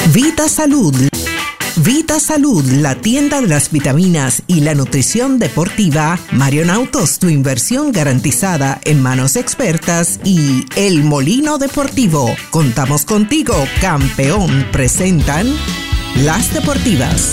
Vita Salud. Vita Salud, la tienda de las vitaminas y la nutrición deportiva. Marionautos, tu inversión garantizada en manos expertas. Y El Molino Deportivo. Contamos contigo, campeón. Presentan Las Deportivas.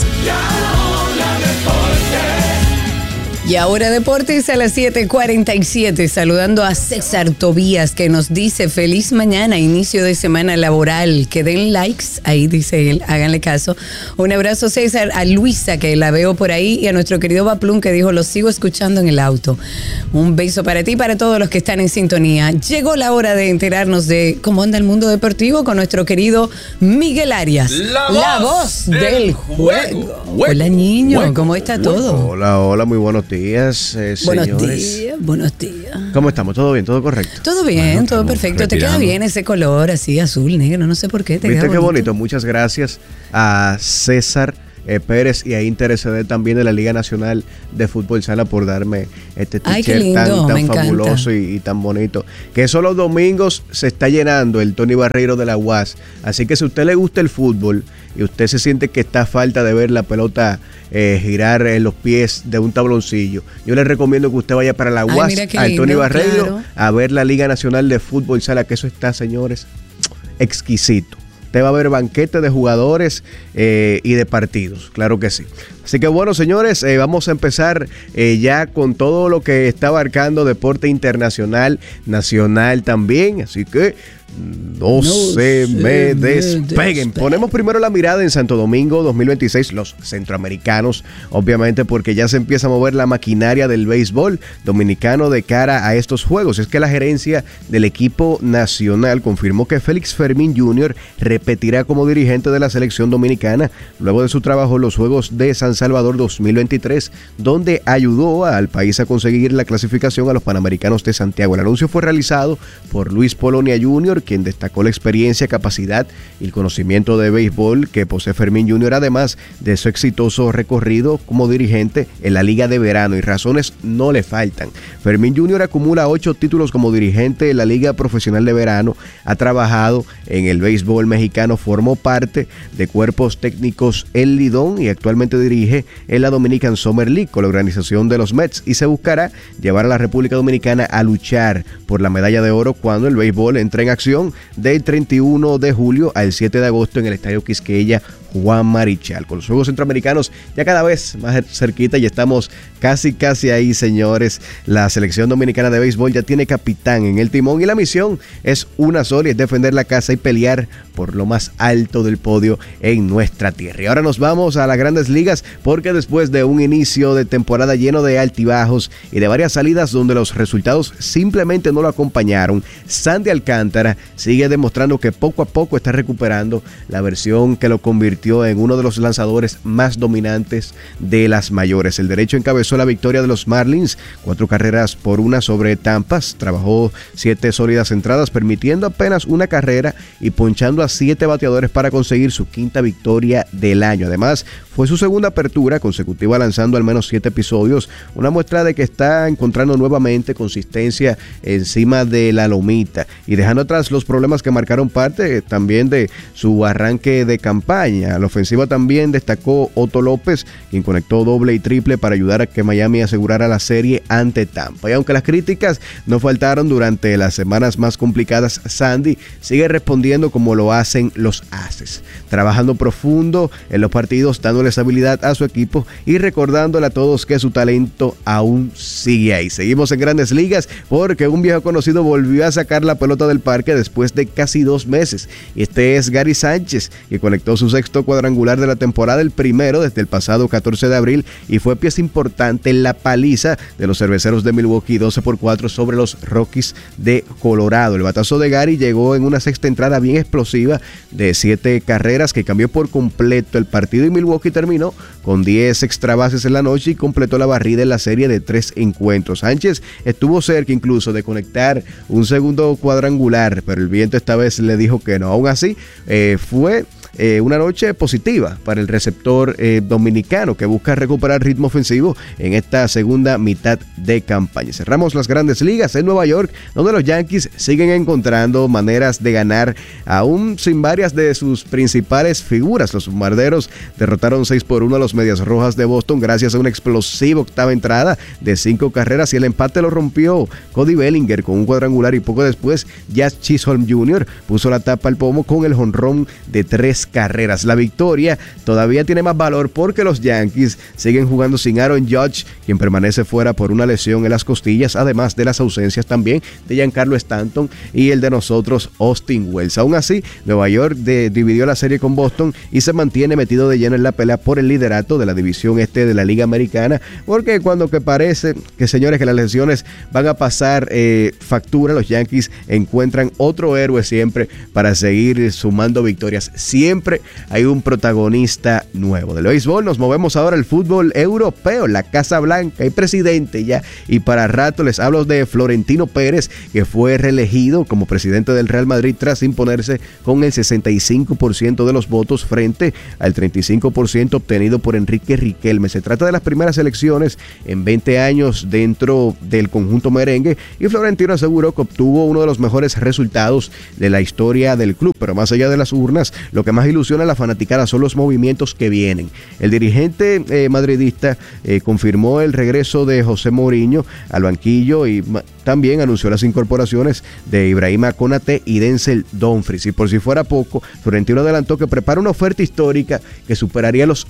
Y ahora Deportes a las 7:47, saludando a César Tobías, que nos dice: feliz mañana, inicio de semana laboral, que den likes, ahí dice él, háganle caso. Un abrazo, César, a Luisa, que la veo por ahí, y a nuestro querido Baplum, que dijo: los sigo escuchando en el auto. Un beso para ti y para todos los que están en sintonía. Llegó la hora de enterarnos de cómo anda el mundo deportivo con nuestro querido Miguel Arias, la voz del juego. Hola, niño, ¿cómo está todo? Hola, muy buenos días, señores. Buenos días. ¿Cómo estamos? ¿Todo bien? ¿Todo correcto? Todo bien, bueno, todo perfecto. Retirando. Te queda bien ese color así, azul, negro, no sé por qué. ¿Viste qué bonito? Muchas gracias a César Pérez y a Inter SD también de la Liga Nacional de Fútbol Sala por darme este t-shirt tan fabuloso y tan bonito. Que eso los domingos se está llenando el Tony Barreiro de la UAS. Así que si a usted le gusta el fútbol y usted se siente que está a falta de ver la pelota girar en los pies de un tabloncillo, yo le recomiendo que usted vaya para la UAS, al Tony Barreiro, claro, a ver la Liga Nacional de Fútbol Sala, que eso está, señores, exquisito. Usted va a ver banquete de jugadores y de partidos, claro que sí. Así que bueno, señores, vamos a empezar ya con todo lo que está abarcando deporte internacional, nacional también, así que no se me despeguen. Ponemos primero la mirada en Santo Domingo 2026, los centroamericanos, obviamente, porque ya se empieza a mover la maquinaria del béisbol dominicano de cara a estos juegos. Es que la gerencia del equipo nacional confirmó que Félix Fermín Jr. repetirá como dirigente de la selección dominicana luego de su trabajo en los Juegos de San Salvador 2023, donde ayudó al país a conseguir la clasificación a los Panamericanos de Santiago. El anuncio fue realizado por Luis Polonia Jr., quien destacó la experiencia, capacidad y el conocimiento de béisbol que posee Fermín Jr., además de su exitoso recorrido como dirigente en la Liga de Verano, y razones no le faltan. Fermín Jr. acumula 8 títulos como dirigente en la Liga Profesional de Verano, ha trabajado en el béisbol mexicano, formó parte de cuerpos técnicos en Lidón y actualmente dirige en la Dominican Summer League con la organización de los Mets, y se buscará llevar a la República Dominicana a luchar por la medalla de oro cuando el béisbol entre en acción del 31 de julio al 7 de agosto en el Estadio Quisqueya Juan Marichal. Con los Juegos Centroamericanos ya cada vez más cerquita y estamos casi ahí, señores. La selección dominicana de béisbol ya tiene capitán en el timón y la misión es una sola, es defender la casa y pelear por lo más alto del podio en nuestra tierra. Y ahora nos vamos a las Grandes Ligas, porque después de un inicio de temporada lleno de altibajos y de varias salidas donde los resultados simplemente no lo acompañaron, Sandy Alcántara sigue demostrando que poco a poco está recuperando la versión que lo convirtió en uno de los lanzadores más dominantes de las mayores. El derecho encabezó la victoria de los Marlins, 4-1 sobre Tampas, trabajó 7 sólidas entradas, permitiendo apenas una carrera y ponchando a 7 bateadores para conseguir su 5ª victoria del año. Además, fue su segunda apertura consecutiva lanzando al menos 7 episodios, una muestra de que está encontrando nuevamente consistencia encima de la lomita y dejando atrás los problemas que marcaron parte también de su arranque de campaña. A la ofensiva también destacó Otto López, quien conectó doble y triple para ayudar a que Miami asegurara la serie ante Tampa. Y aunque las críticas no faltaron durante las semanas más complicadas, Sandy sigue respondiendo como lo hacen los ases, trabajando profundo en los partidos, dándole estabilidad a su equipo y recordándole a todos que su talento aún sigue ahí. Seguimos en Grandes Ligas porque un viejo conocido volvió a sacar la pelota del parque después de casi 2 meses. Y este es Gary Sánchez, que conectó su 6º cuadrangular de la temporada, el primero desde el pasado 14 de abril, y fue pieza importante en la paliza de los Cerveceros de Milwaukee 12-4 sobre los Rockies de Colorado. El batazo de Gary llegó en una 6ª entrada bien explosiva de 7 carreras que cambió por completo el partido, y Milwaukee terminó con 10 extra bases en la noche y completó la barrida en la serie de 3 encuentros. Sánchez estuvo cerca incluso de conectar un segundo cuadrangular, pero el viento esta vez le dijo que no. Aún así, fue una noche positiva para el receptor dominicano que busca recuperar ritmo ofensivo en esta segunda mitad de campaña. Cerramos las grandes ligas en Nueva York, donde los Yankees siguen encontrando maneras de ganar, aún sin varias de sus principales figuras. Los bombarderos derrotaron 6-1 a los Medias Rojas de Boston gracias a una explosiva octava entrada de 5 carreras, y el empate lo rompió Cody Bellinger con un cuadrangular, y poco después Jazz Chisholm Jr. puso la tapa al pomo con el jonrón de 3 carreras. La victoria todavía tiene más valor porque los Yankees siguen jugando sin Aaron Judge, quien permanece fuera por una lesión en las costillas, además de las ausencias también de Giancarlo Stanton y el de nosotros Austin Wells. Aún así, Nueva York dividió la serie con Boston y se mantiene metido de lleno en la pelea por el liderato de la división este de la Liga Americana, porque cuando que parece que, señores, que las lesiones van a pasar factura, los Yankees encuentran otro héroe siempre para seguir sumando victorias. Siempre hay un protagonista nuevo. Del béisbol nos movemos ahora al fútbol europeo. La Casa Blanca, hay presidente ya, y para rato les hablo de Florentino Pérez, que fue reelegido como presidente del Real Madrid tras imponerse con el 65% de los votos frente al 35% obtenido por Enrique Riquelme. Se trata de las primeras elecciones en 20 años dentro del conjunto merengue, y Florentino aseguró que obtuvo uno de los mejores resultados de la historia del club. Pero más allá de las urnas, lo que más ilusiona a la fanaticada son los movimientos que vienen. El dirigente madridista confirmó el regreso de José Mourinho al banquillo y también anunció las incorporaciones de Ibrahima Konate y Denzel Dumfries. Y por si fuera poco, Florentino adelantó que prepara una oferta histórica que superaría los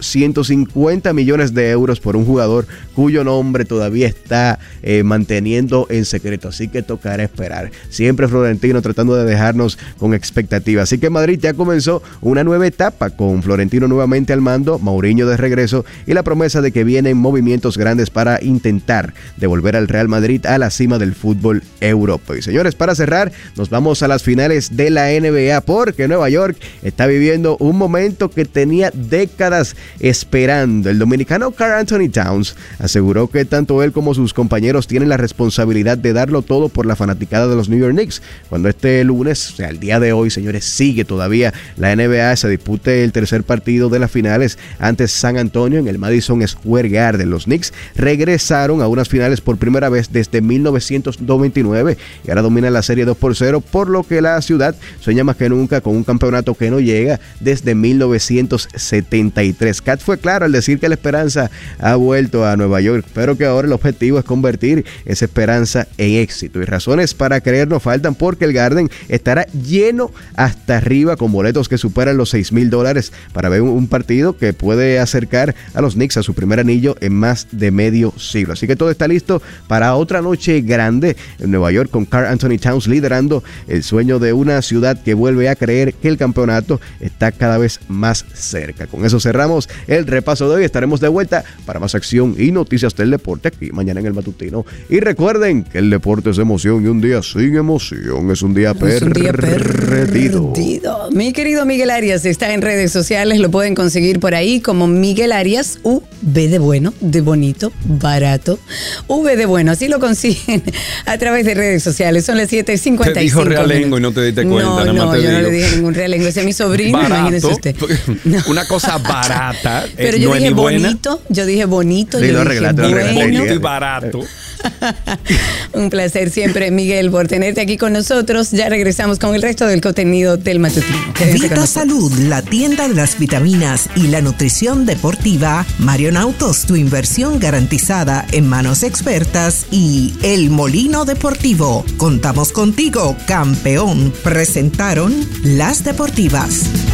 150 millones de euros por un jugador cuyo nombre todavía está manteniendo en secreto. Así que tocará esperar. Siempre Florentino tratando de dejarnos con expectativas. Así que Madrid ya comenzó una nueva etapa con Florentino nuevamente al mando, Mourinho de regreso y la promesa de que vienen movimientos grandes para intentar devolver al Real Madrid a la cima del fútbol europeo. Y señores, para cerrar, nos vamos a las finales de la NBA, porque Nueva York está viviendo un momento que tenía décadas esperando. El dominicano Karl Anthony Towns aseguró que tanto él como sus compañeros tienen la responsabilidad de darlo todo por la fanaticada de los New York Knicks. Cuando este lunes, o sea, el día de hoy, señores, sigue todavía la NBA, se dispute el tercer partido de las finales ante San Antonio en el Madison Square Garden. Los Knicks regresaron a unas finales por primera vez desde 1999 y ahora dominan la serie 2-0, por lo que la ciudad sueña más que nunca con un campeonato que no llega desde 1973. Cat fue claro al decir que la esperanza ha vuelto a Nueva York, pero que ahora el objetivo es convertir esa esperanza en éxito. Y razones para creer no faltan, porque el Garden estará lleno hasta arriba con boletos que superan los $6,000 para ver un partido que puede acercar a los Knicks a su primer anillo en más de medio siglo. Así que todo está listo para otra noche grande en Nueva York, con Karl Anthony Towns liderando el sueño de una ciudad que vuelve a creer que el campeonato está cada vez más cerca. Con eso cerramos el repaso de hoy. Estaremos de vuelta para más acción y noticias del deporte aquí mañana en el Matutino. Y recuerden que el deporte es emoción, y un día sin emoción es un día perdido. Mi querido Miguel Arias está en redes sociales, lo pueden conseguir por ahí como Miguel Arias, V de bueno, de bonito, barato, V de bueno, así lo consiguen a través de redes sociales. Son las 7:55. Te dijo realengo y no te diste cuenta. No, yo no le dije ningún realengo, ese es mi sobrino, barato, imagínese usted. No. Una cosa barata, pero yo dije bonito, yo dije bonito, sí, yo dije bueno. Bonito y barato. Un placer siempre, Miguel, por tenerte aquí con nosotros. Ya regresamos con el resto del contenido del Matutino. Vita Salud, la tienda de las vitaminas y la nutrición deportiva, Marion Autos, tu inversión garantizada en manos expertas, y El Molino Deportivo. Contamos contigo, campeón. Presentaron Las Deportivas.